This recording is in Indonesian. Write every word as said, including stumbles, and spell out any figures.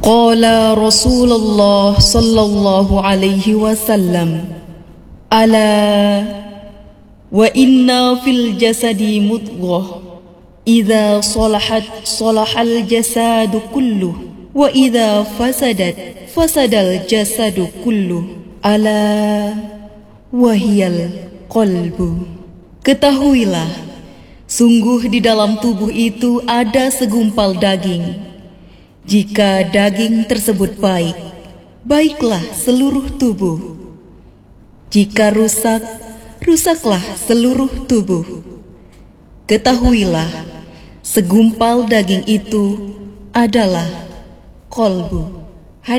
Qala Rasulullah sallallahu alaihi wasallam, ala wa inna fil jasadi mudghah idza salahat salahal jasadu kulluh wa idza fasadat fasadal jasadu kulluh ala wahiyal qalbu. Ketahuilah, sungguh di dalam tubuh itu ada segumpal daging. Jika daging tersebut baik, baiklah seluruh tubuh. Jika rusak, rusaklah seluruh tubuh. Ketahuilah, segumpal daging itu adalah qalbu.